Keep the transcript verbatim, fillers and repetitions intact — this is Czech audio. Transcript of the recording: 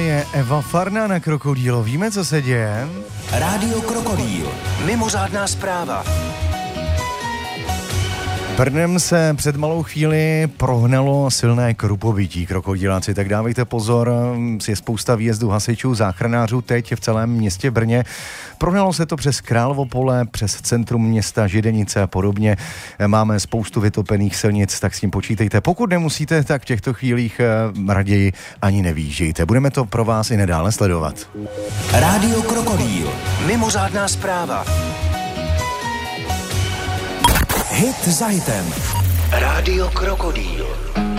je Eva Farná na Krokodýlu. Víme, co se děje? Rádio Krokodýl. Mimořádná zpráva. Brnem se před malou chvíli prohnalo silné krupobytí, krokodýláci, tak dávejte pozor, je spousta výjezdů hasičů, záchranářů teď v celém městě Brně. Prohnalo se to přes Královo pole, přes centrum města, Židenice a podobně. Máme spoustu vytopených silnic, tak s tím počítejte. Pokud nemusíte, tak v těchto chvílích raději ani nevýjíždějte. Budeme to pro vás i nadále sledovat. Rádio Krokodýl. Mimořádná zpráva. Hit za hitem. Rádio Krokodýl.